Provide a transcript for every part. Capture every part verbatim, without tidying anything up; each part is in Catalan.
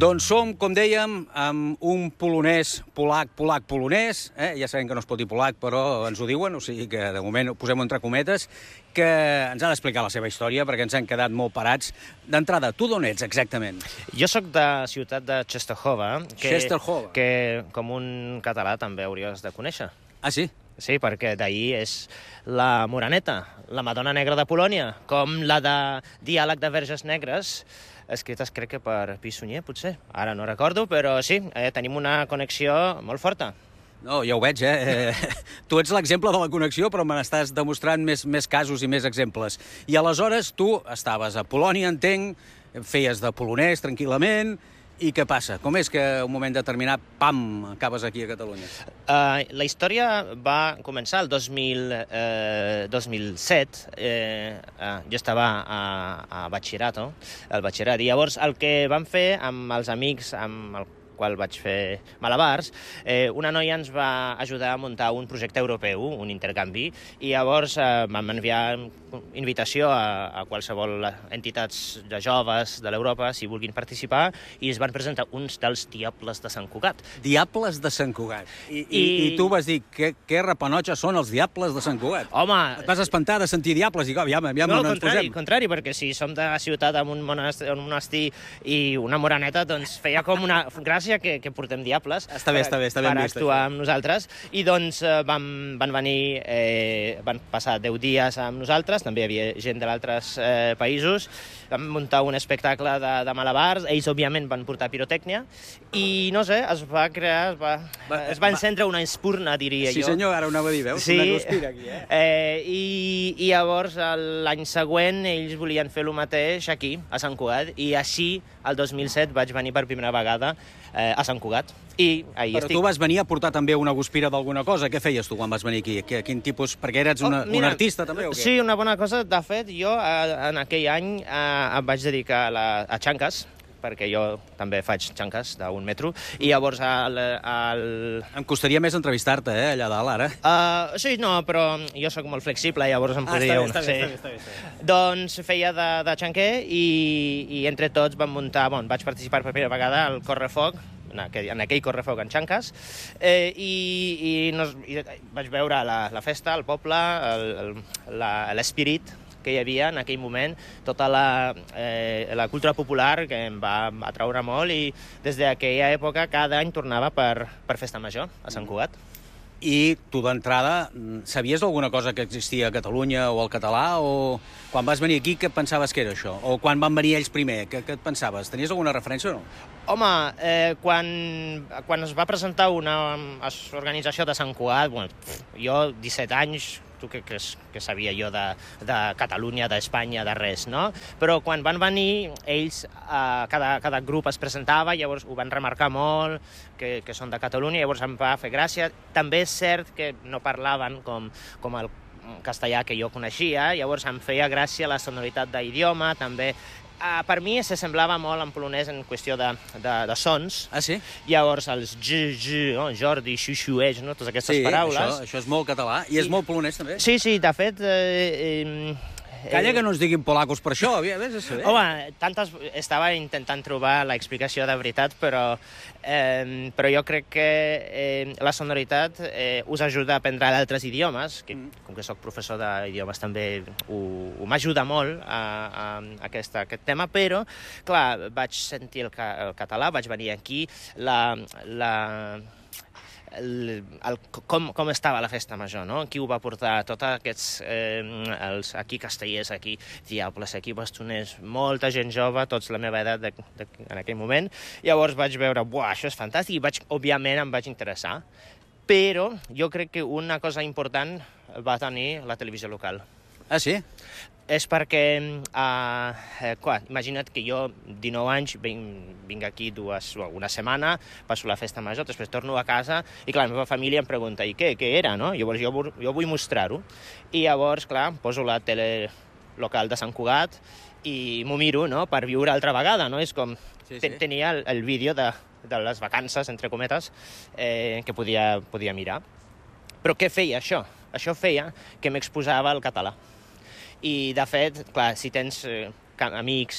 Doncs som, com dèiem, amb un polonès, polac, polac, polonès, eh? Ja sabem que no es pot dir polac, però ens ho diuen, o sigui que de moment ho posem entre cometes, que ens ha d'explicar la seva història, perquè ens han quedat molt parats. D'entrada, tu d'on ets exactament? Jo sóc de la ciutat de Częstochowa, que, Częstochowa. que com un català també hauries de conèixer. Ah, sí? Sí, perquè d'ahir és la Moraneta, la Madonna Negra de Polònia, com la de Diàleg de Verges Negres, escrites crec que per Pissunyer, potser. Ara no recordo, però sí, eh, tenim una connexió molt forta. No, ja ho veig, eh? Tu ets l'exemple de la connexió, però me n'estàs demostrant més, més casos i més exemples. I aleshores tu estaves a Polònia, entenc, feies de polonès tranquil·lament, i què passa? Com és que un moment determinat, pam, acabes aquí a Catalunya? Uh, la història va començar el dos mil, eh, dos mil set. Eh, uh, jo estava a, a batxillerato, al batxillerat, i llavors el que vam fer amb els amics amb el qual vaig fer malabars, eh, una noia ens va ajudar a muntar un projecte europeu, un intercanvi, i llavors eh, vam enviar invitació a, a qualsevol entitats de joves de l'Europa, si vulguin participar, i es van presentar uns dels Diables de Sant Cugat. Diables de Sant Cugat. I, i, I tu vas dir, que, que rapanotxes són els Diables de Sant Cugat? Home... Et vas espantar de sentir Diables i, ja, ja no, no, al ens contrari, posem. contrari, perquè si som de la ciutat amb un monestir, un monestir i una moraneta, doncs feia com una gràcia que, que portem Diables. Està bé, per, està bé, està ben per vist, actuar això. amb nosaltres. I doncs eh, van, van venir, eh, van passar deu dies amb nosaltres, també hi havia gent d'altres eh, països, vam muntar un espectacle de, de malabars, ells òbviament van portar pirotècnia, i no sé, es va crear, es va, Va, es va va. encendre una espurna, diria Sí, jo. senyor, ara ho anava a dir, veus? Sí, Una guspira aquí, eh? eh, i, i llavors l'any següent ells volien fer el mateix aquí, a Sant Cugat, i així el dos mil set vaig venir per primera vegada eh, a Sant Cugat. I ahí Però estic. tu vas venir a portar també una guspira d'alguna cosa. Què feies tu quan vas venir aquí? Que, quin tipus... Perquè eres una, Oh, mira, un artista també o què? Sí, una bona cosa. De fet, jo eh, en aquell any eh, em vaig dedicar a, la, a xanques, perquè jo també faig xanques d'un metro, i llavors al... al... Em costaria més entrevistar-te, eh, allà dalt, ara. Uh, sí, no, però jo sóc molt flexible, llavors em Ah, podia... està bé, està bé, sí. està bé, està bé. Doncs feia de, de xanquer i, i entre tots vam muntar... Bon, vaig participar per primera vegada al Correfoc, en aquell, en aquell Correfoc en xanques, eh, i, i, nos, i vaig veure la, la festa, el poble, l'espirit que hi havia en aquell moment, tota la, eh, la cultura popular que em va atraure molt, i des d'aquella època cada any tornava per, per Festa Major a Sant Cugat. I tu d'entrada sabies alguna cosa que existia a Catalunya o al català, o quan vas venir aquí què pensaves que era això? O quan van venir ells primer, què, què et pensaves? Tenies alguna referència o no? Home, eh, quan, quan es va presentar una organització de Sant Cugat, bueno, jo, disset anys, tu que, que, que sabia jo de, de Catalunya, d'Espanya, de res, no? Però quan van venir, ells, eh, cada, cada grup es presentava, llavors ho van remarcar molt, que, que són de Catalunya, llavors em va fer gràcia. També és cert que no parlaven com, com el castellà que jo coneixia, llavors em feia gràcia la sonoritat d'idioma, també. Uh, per mi s'assemblava molt en polonès en qüestió de, de, de sons. Ah, sí? Llavors els j, j, no? Jordi, xuxueix, no? Totes aquestes Sí, paraules. això, això és molt català. I és I- molt polonès, també? Sí, sí, de fet... Eh, eh, Calla que no ens diguin polacos per això, a vés a saber. Home, tantes... Estava intentant trobar l'explicació de veritat, però, eh, però jo crec que eh, la sonoritat eh, us ajuda a aprendre altres idiomes, que Mm. com que sóc professor d'idiomes també ho, ho m'ajuda molt a, a, a aquest, a aquest tema, però, clar, vaig sentir el, ca, el català, vaig venir aquí, la... la El, el, com, com estava la festa major, no? Qui ho va portar? Tots aquests, eh, els, aquí castellers, aquí diables, aquí bastoners, molta gent jove, tots la meva edat de, de, en aquell moment. Llavors vaig veure, buah, això és fantàstic, i vaig, òbviament em vaig interessar. Però jo crec que una cosa important va tenir la televisió local. Ah, sí? És perquè, eh, clar, imagina't que jo, dinou anys, vinc, vinc aquí dues, una setmana, passo la festa major, després torno a casa, i clar, la meva família em pregunta, i què, què era, no? Llavors jo, jo vull mostrar-ho. I llavors, clar, poso la tele local de Sant Cugat i m'ho miro, no?, per viure altra vegada, no? És com, Sí, sí. ten- tenia el, el vídeo de, de les vacances, entre cometes, eh, que podia, podia mirar. Però què feia això? Això feia que m'exposava al català. I, de fet, clar, si tens eh, amics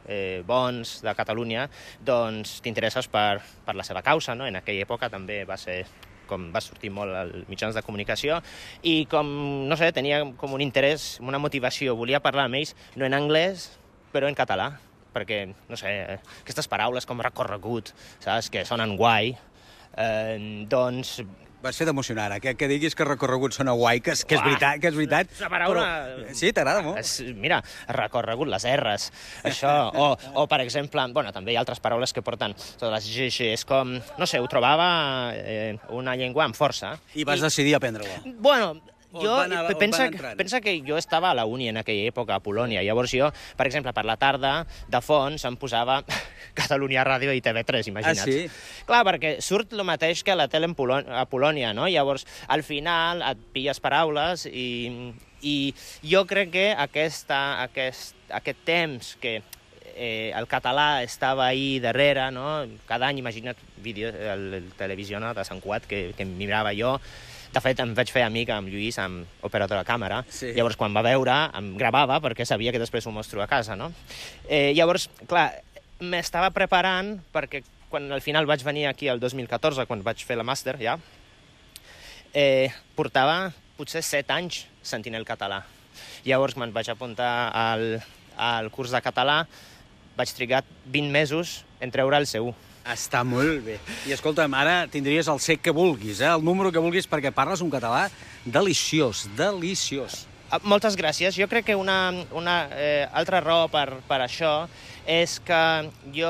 eh, bons de Catalunya, doncs t'interesses per, per la seva causa, no? En aquella època també va ser com va sortir molt als mitjans de comunicació, i com, no sé, tenia com un interès, una motivació, volia parlar amb ells, no en anglès, però en català, perquè, no sé, aquestes paraules com recorregut, saps, que sonen guai, eh, doncs... Vas fer d'emocionar, ara, que, que diguis que recorregut sona guai, que, que és veritat, que és veritat. La paraula... Però... Sí, t'agrada molt? És, mira, recorregut, les erres, això, o, o per exemple, bueno, també hi ha altres paraules que porten totes les ge, ge, és com, no sé, ho trobava eh, una llengua amb força. I vas I... decidir aprendre-la. Bueno... On Jo, van a- on pensa, van entrant? pensa que jo estava a la uni en aquella època, a Polònia. Llavors jo, per exemple, per la tarda, de fons, em posava Catalunya Ràdio i T V tres, imagina't. Ah, sí? Clar, perquè surt el mateix que a la tele en Polò- a Polònia, no? Llavors, al final, et pilles paraules i, i jo crec que aquesta, aquest, aquest temps que eh, el català estava ahí darrere, no? Cada any, imagina't, vídeo, el, el televisió, no? De Sant Cugat, que, que mirava jo. De fet, em vaig fer amic amb Lluís, amb operador de càmera. Sí. Llavors, quan va veure, em gravava, perquè sabia que després ho mostro a casa, no? Eh, llavors, clar, m'estava preparant, perquè quan al final vaig venir aquí el dos mil catorze, quan vaig fer la màster, ja, eh, portava potser set anys sentint el català. Llavors, me'n vaig apuntar al, al curs de català, vaig trigar vint mesos en treure el C u. Està molt bé. I escolta'm, ara tindries el C que vulguis, eh? El número que vulguis, perquè parles un català deliciós, deliciós. Moltes gràcies. Jo crec que una, una eh, altra raó per, per això és que jo...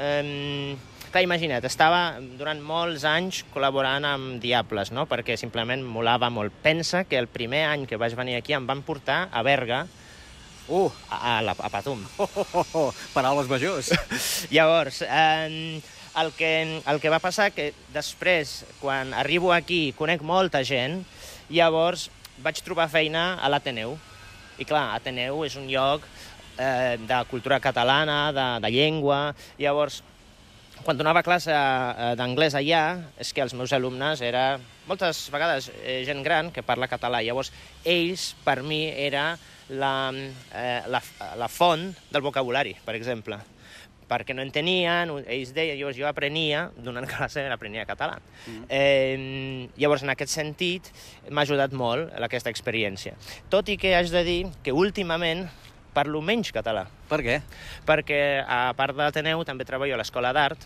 Eh, clar, imagina't, estava durant molts anys col·laborant amb Diables, no? Perquè simplement molava molt. Pensa que el primer any que vaig venir aquí em van portar a Berga, Uh! a, a, la, a Patum. Oh, oh, oh, oh. Paraules majors. Llavors, eh, el, que, el que va passar que després, quan arribo aquí, conec molta gent, llavors vaig trobar feina a l'Ateneu. I clar, Ateneu és un lloc eh, de cultura catalana, de, de llengua. Llavors, quan donava classe eh, d'anglès allà, és que els meus alumnes eren moltes vegades eh, gent gran que parla català. Llavors, ells, per mi, era la, eh, la, la font del vocabulari, per exemple. Perquè no entenien, ells deien, llavors jo aprenia, donant classe, aprenia català. Mm. Eh, llavors, en aquest sentit, m'ha ajudat molt aquesta experiència. Tot i que haig de dir que últimament parlo menys català. Per què? Perquè, a part de l'Ateneu, també treballo a l'Escola d'Art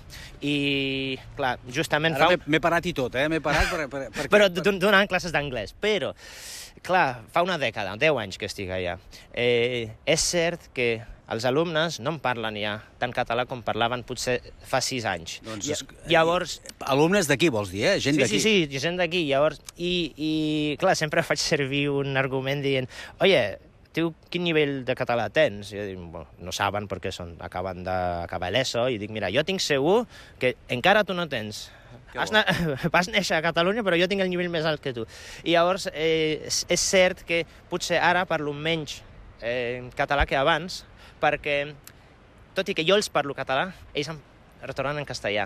i, clar, justament... Ara fa... m'he- m'he parat i tot, eh? M'he parat per... per, per Però don- donant classes d'anglès. Però, clar, fa una dècada, deu anys que estic allà. Eh, és cert que els alumnes no em parlen ja tant català com parlaven potser fa sis anys. Doncs, I, es- llavors... Alumnes d'aquí, vols dir, eh? Gent Sí, d'aquí. sí, sí, gent d'aquí. Llavors, i, i, clar, sempre faig servir un argument dient oye, tu quin nivell de català tens? I jo dic, bueno, no saben perquè són, acaben d'acabar l'ESO, i dic, mira, jo tinc segur que encara tu no tens. Has na... Vas néixer a Catalunya, però jo tinc el nivell més alt que tu. I llavors, eh, és, és cert que potser ara parlo menys eh, català que abans, perquè, tot i que jo els parlo català, ells em retornen en castellà.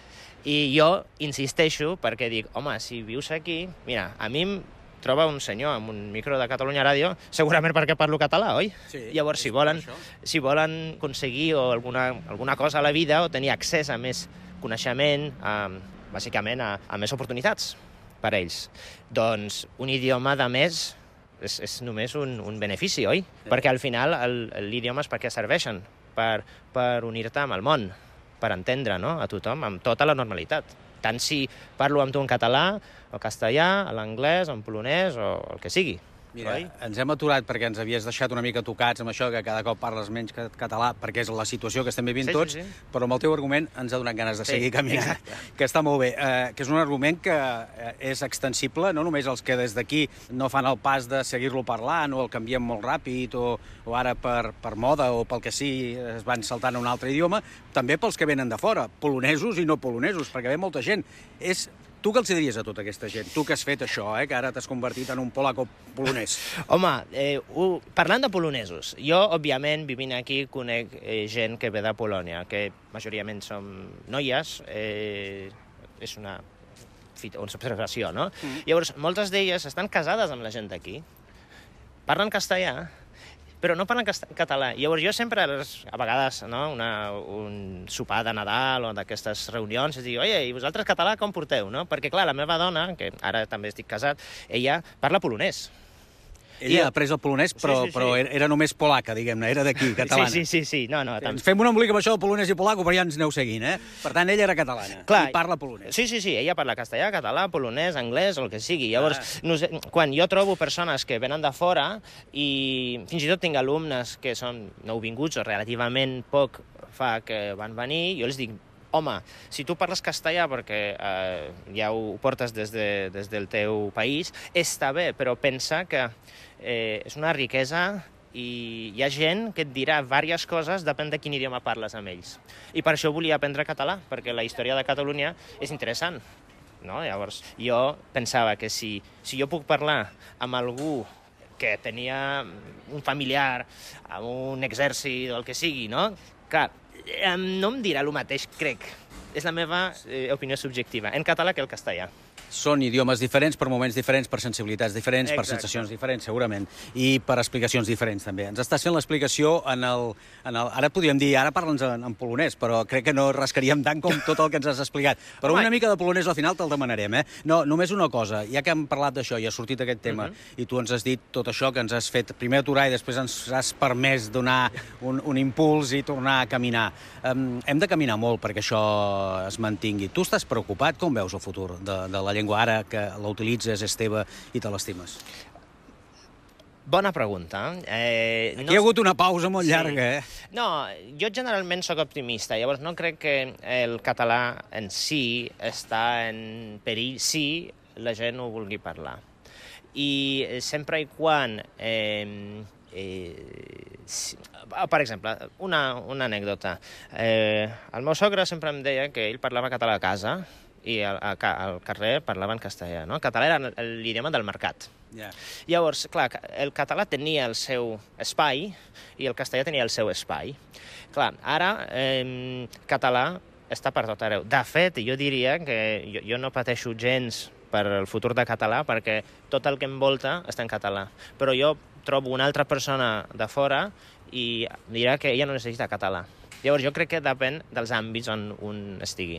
I jo insisteixo perquè dic, home, si vius aquí, mira, a mi em troba un senyor amb un micro de Catalunya Ràdio, segurament perquè parlo català, oi? Sí, Llavors, si és per volen, això. si volen aconseguir o alguna, alguna cosa a la vida o tenir accés a més coneixement, a, bàsicament a, a més oportunitats per a ells, doncs un idioma de més és, és només un, un benefici, oi? Sí. Perquè al final el- l'idioma és per què serveixen? Per, per unir-te amb el món, per entendre, no? A tothom, amb tota la normalitat. Tant si parlo amb tu en català, o castellà, l'anglès, en polonès o el que sigui. Mira, oi? ens hem aturat perquè ens havies deixat una mica tocats amb això, que cada cop parles menys ca- català, perquè és la situació que estem vivint Sí, sí, tots, sí. però amb el teu argument ens ha donat ganes de Sí, seguir caminant, exacte. que està molt bé. Eh, que és un argument que eh, és extensible, no només els que des d'aquí no fan el pas de seguir-lo parlant o el canviem molt ràpid o, o ara per, per moda o pel que sí es van saltant a un altre idioma, també pels que venen de fora, polonesos i no polonesos, perquè ve molta gent. És... Tu què els diries a tota aquesta gent? Tu que has fet això, eh, que ara t'has convertit en un polaco polonès. Home, eh, ho, parlant de polonesos, jo, òbviament, vivint aquí, conec eh, gent que ve de Polònia, que majoritàriament són noies, eh, és una, fit- una observació, no? Mm. Llavors, moltes d'elles estan casades amb la gent d'aquí, parlen castellà, però no parlen català. Llavors jo sempre, a vegades, no, una, un sopar de Nadal o d'aquestes reunions, es diu, oye, i vosaltres català com porteu? No? Perquè, clar, la meva dona, que ara també estic casat, ella parla polonès. Ella ha après el polonès, però, sí, sí, sí. però era només polaca, diguem-ne, era d'aquí, catalana. Sí, sí, sí, sí. No, no, ens fem un embolic amb això del polonès i polaco, però ja ens aneu seguint, eh? Per tant, ella era catalana, Clar, i parla polonès. Sí, sí, sí, ella parla castellà, català, polonès, anglès, el que sigui. Llavors, ah. no sé, quan jo trobo persones que venen de fora, i fins i tot tinc alumnes que són nouvinguts o relativament poc fa que van venir, jo els dic, home, si tu parles castellà perquè eh, ja ho portes des, de, des del teu país, està bé, però pensa que eh, és una riquesa i hi ha gent que et dirà diverses coses, depèn de quin idioma parles amb ells. I per això volia aprendre català, perquè la història de Catalunya és interessant. No? Llavors, jo pensava que si, si jo puc parlar amb algú que tenia un familiar amb un exèrcit o el que sigui, no? Clar, no em dirà el mateix, crec. És la meva eh, opinió subjectiva, en català que el castellà. Són idiomes diferents, per moments diferents, per sensibilitats diferents, Exacte. per sensacions diferents, segurament, i per explicacions diferents, també. Ens estàs fent l'explicació en el, en el... Ara podríem dir, ara parla'ns en, en polonès, però crec que no rascaríem tant com tot el que ens has explicat. Però Home. una mica de polonès al final te'l demanarem, eh? No, només una cosa, ja que hem parlat d'això i ha sortit aquest tema, uh -huh. i tu ens has dit tot això que ens has fet primer aturar i després ens has permès donar un, un impuls i tornar a caminar. Um, hem de caminar molt perquè això es mantingui. Tu estàs preocupat? Com veus el futur de, de la llengua ara que la utilitzes, és teva i te l'estimes? Bona pregunta. Eh, Aquí no... hi ha hagut una pausa molt sí. llarga, eh? No, jo generalment sóc optimista, llavors no crec que el català en si està en perill si la gent ho vulgui parlar. I sempre i quan... Eh, eh, si, per exemple, una, una anècdota. Eh, el meu sogre sempre em deia que ell parlava català a casa i al, al carrer parlaven castellà, no? El català era l'idioma del mercat. Yeah. Llavors, clar, el català tenia el seu espai i el castellà tenia el seu espai. Clar, ara, eh, català està per tot arreu. De fet, jo diria que jo, jo no pateixo gens per el futur de català perquè tot el que envolta està en català. Però jo trobo una altra persona de fora i dirà que ella no necessita català. Llavors, jo crec que depèn dels àmbits on un estigui.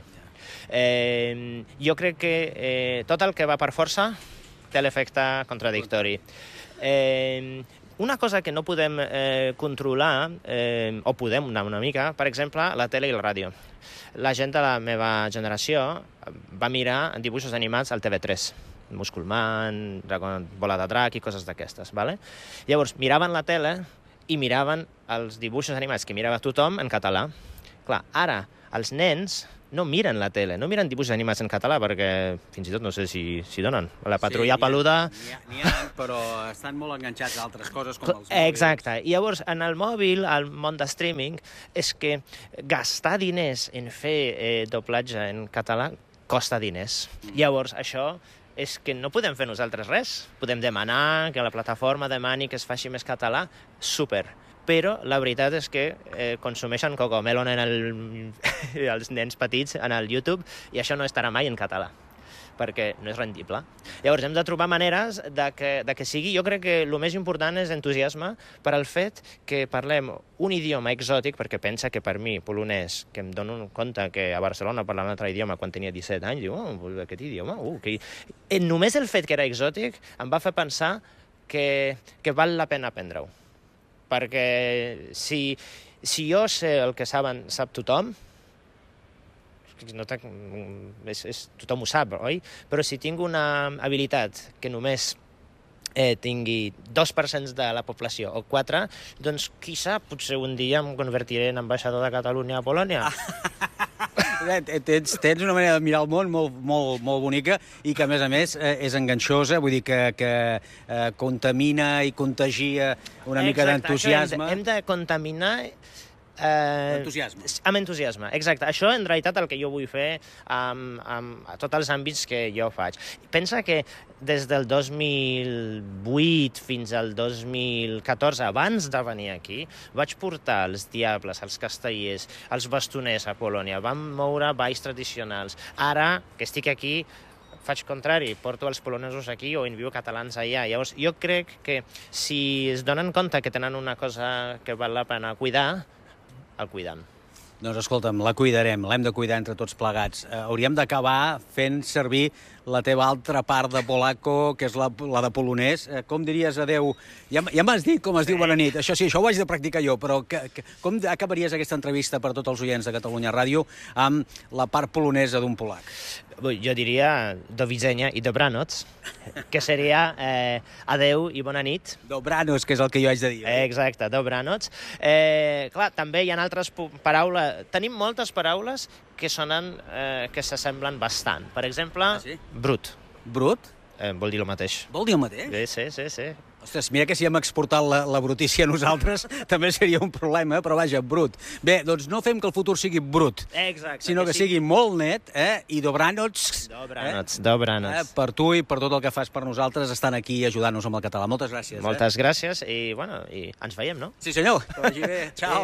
Eh, jo crec que eh, tot el que va per força té l'efecte contradictori. Eh, una cosa que no podem eh, controlar, eh, o podem una, una mica, per exemple, la tele i el ràdio. La gent de la meva generació va mirar dibuixos animats al T V tres. Musculman, Bola de Drac i coses d'aquestes. Vale? Llavors, miraven la tele i miraven els dibuixos animats que mirava tothom en català. Clar, ara, els nens no miren la tele, no miren dibuixos animats en català, perquè fins i tot no sé si, si donen. La Patrulla sí, Peluda... N'hi ha, n'hi ha, però estan molt enganxats a altres coses com els mòbils. Exacte. I llavors, en el mòbil, al món de streaming, és que gastar diners en fer eh, doblatge en català costa diners. Mm. Llavors, això és que no podem fer nosaltres res. Podem demanar que la plataforma demani que es faci més català, súper. Però la veritat és que eh, consumeixen Cocomelon en el, els nens petits en el YouTube i això no estarà mai en català, perquè no és rendible. Llavors hem de trobar maneres de que, de que sigui... Jo crec que el més important és entusiasme per al fet que parlem un idioma exòtic, perquè pensa que per mi, polonès, que em dono compte que a Barcelona parlava un altre idioma quan tenia disset anys, diu, oh, aquest idioma, uh, que... I només el fet que era exòtic em va fer pensar que, que val la pena aprendre-ho. Perquè si, si jo sé el que saben, sap tothom, no és, és, tothom ho sap, oi? Però si tinc una habilitat que només eh, tingui dos per cent de la població o quatre, doncs qui sap, potser un dia em convertiré en ambaixador de Catalunya a Polònia. Tens, tens una manera de mirar el món molt, molt, molt bonica i que, a més a més, eh, és enganxosa, vull dir que, que eh, contamina i contagia una Exacte, mica d'entusiasme. Hem, hem de contaminar... Eh, entusiasme. Amb entusiasme, exacte. Això, en realitat, el que jo vull fer amb, amb a tots els àmbits que jo faig. Pensa que des del dos mil vuit fins al dos mil catorze, abans de venir aquí, vaig portar els diables, els castellers, els bastoners a Polònia. Vam moure balls tradicionals. Ara, que estic aquí, faig contrari, porto els polonesos aquí o envio catalans allà. Llavors, jo crec que si es donen compte que tenen una cosa que val la pena cuidar, el cuiden. Doncs escolta'm, la cuidarem, l'hem de cuidar entre tots plegats. Eh, hauríem d'acabar fent servir la teva altra part de polaco, que és la, la de polonès. Eh, com diries adeu? Ja, ja m'has dit com es diu bona nit. Això sí, això ho haig de practicar jo, però que, que, com acabaries aquesta entrevista per a tots els oients de Catalunya Ràdio amb la part polonesa d'un polac? Jo diria do widzenia i dobranoc, que seria eh, adeu i bona nit. Dobranoc, que és el que jo haig de dir. Eh? Exacte, dobranoc. Eh, clar, també hi ha altres paraules. Tenim moltes paraules que sonen, eh, que s'assemblen bastant. Per exemple, ah, sí? brut. Brut? Eh, vol dir el mateix. Vol dir el mateix? Sí, sí, sí, sí. Ostres, mira que si hem exportat la, la brutícia a nosaltres també seria un problema, però vaja, brut. Bé, doncs no fem que el futur sigui brut, Exacte, sinó que, que sigui molt net, eh? I dobranoc, dobranoc, eh? dobranoc. Eh? Per tu i per tot el que fas per nosaltres, estan aquí ajudant-nos amb el català. Moltes gràcies. Moltes eh? gràcies i, bueno, i ens veiem, no? Sí, senyor. Que vagi bé. Ciao.